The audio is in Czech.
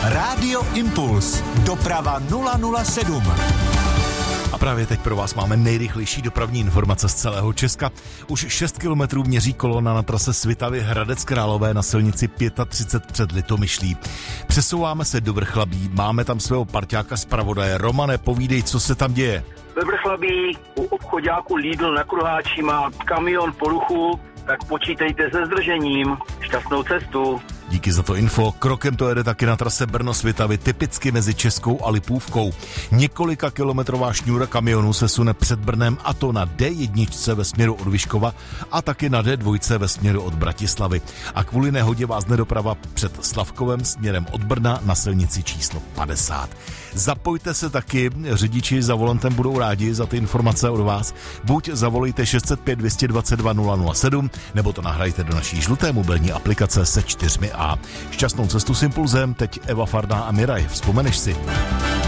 Rádio Impuls. Doprava 007. A právě teď pro vás máme nejrychlejší dopravní informace z celého Česka. Už 6 kilometrů měří kolona na trase Svitavy Hradec Králové na silnici 35 před Litomyšlí. Přesouváme se do Vrchlabí, máme tam svého parťáka zpravodaje. Romane, povídej, co se tam děje. Ve Vrchlabí u obchoďáku Lidl na Kruháči má kamion poruchu, tak počítejte se zdržením. Šťastnou cestu. Díky za to info. Krokem to jede taky na trase Brno-Svitavy, typicky mezi Českou a Lipůvkou. Několika kilometrová šňůra kamionů se sune před Brnem, a to na D1 ve směru od Vyškova a taky na D2 ve směru od Bratislavy. A kvůli nehodě vázne doprava před Slavkovem směrem od Brna na silnici číslo 50. Zapojte se taky, řidiči za volantem budou rádi za ty informace od vás. Buď zavolejte 605 222 007, nebo to nahrajte do naší žluté mobilní aplikace se 4A. Šťastnou cestu s Impulzem, teď Eva Farná a Miraj, vzpomeneš si?